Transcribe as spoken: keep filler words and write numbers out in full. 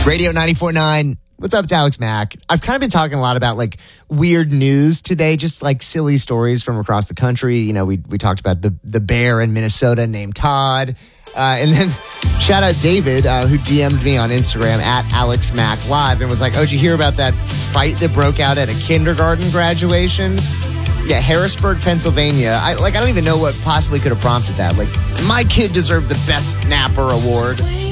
Radio ninety-four point nine. What's up, it's Alex Mack. I've kind of been talking a lot about like weird news today, just like silly stories from across the country. You know, we we talked about the, the bear in Minnesota named Todd. Uh, and then shout out David, uh, who D M'd me on Instagram at Alex Mack Live and was like, oh, did you hear about that fight that broke out at a kindergarten graduation? Yeah, Harrisburg, Pennsylvania. I like I don't even know what possibly could have prompted that. Like, my kid deserved the best Napper award.